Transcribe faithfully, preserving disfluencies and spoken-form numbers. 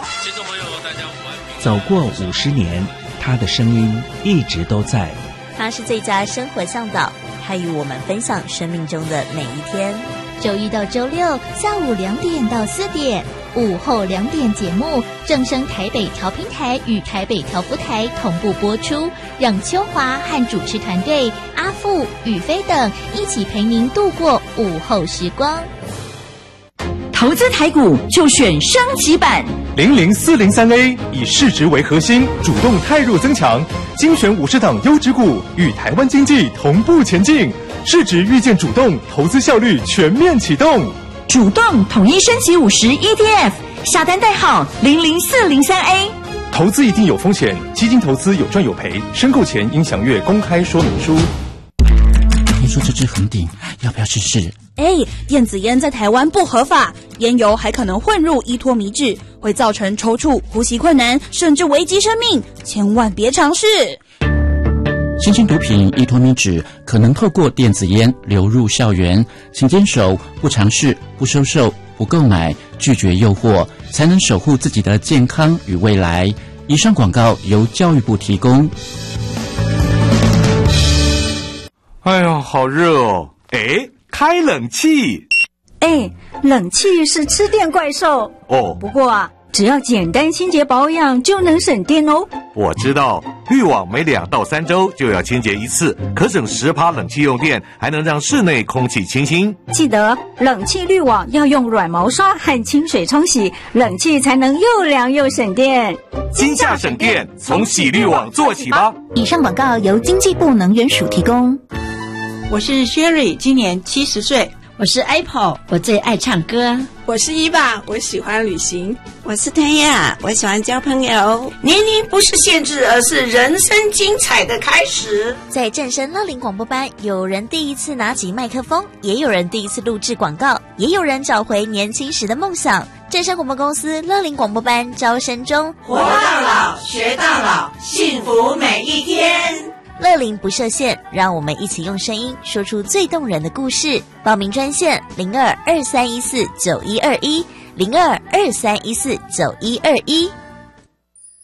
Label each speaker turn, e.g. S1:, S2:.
S1: 好，听众朋友大家午安。
S2: 走过五十年，他的声音一直都在。
S3: 他是最佳生活向导，他与我们分享生命中的每一天。
S4: 周一到周六下午两点到四点，午后两点节目正声台北调频台与台北调福台同步播出，让秋华和主持团队阿富、宇飞等一起陪您度过午后时光。
S5: 投资台股就选升级版
S6: 零零四零三 A， 以市值为核心，主动汰弱增强，精选五十档优质股，与台湾经济同步前进。市值预见主动，投资效率全面启动。
S5: 主动统一升级五十 E T F， 下单代号零零四零三 A。
S6: 投资一定有风险，基金投资有赚有赔，申购前应详阅公开说明书。
S7: 听说这支很顶，要不要试试？
S8: 哎，电子烟在台湾不合法，烟油还可能混入依托米脂，会造成抽搐、呼吸困难，甚至危及生命，千万别尝试。
S7: 新型毒品依托米脂可能透过电子烟流入校园，请坚守不尝试、不收受、不购买，拒绝诱惑，才能守护自己的健康与未来。以上广告由教育部提供。
S9: 哎呀，好热哦！哎，开冷气。
S10: 哎，冷气是吃电怪兽
S9: 哦。
S10: 不过啊，只要简单清洁保养就能省电哦。
S9: 我知道，滤网每两到三周就要清洁一次，可省十趴冷气用电，还能让室内空气清新。
S10: 记得冷气滤网要用软毛刷和清水冲洗，冷气才能又凉又省电。
S9: 今夏省电，从洗滤网做起吧。
S4: 以上广告由经济部能源署提供。
S11: 我是 Sherry， 今年七十岁。
S12: 我是 Apple， 我最爱唱歌。
S13: 我是伊爸，我喜欢旅行。
S14: 我是谭亚，我喜欢交朋友。
S15: 年龄不是限制，而是人生精彩的开始。
S3: 在正声乐龄广播班，有人第一次拿起麦克风，也有人第一次录制广告，也有人找回年轻时的梦想。正声广播公司乐龄广播班招生中，
S15: 活到老，学到老，幸福每一天。
S3: 乐龄不设限，让我们一起用声音说出最动人的故事。报名专线零二二三一四九一二一零二二三一四九一二一。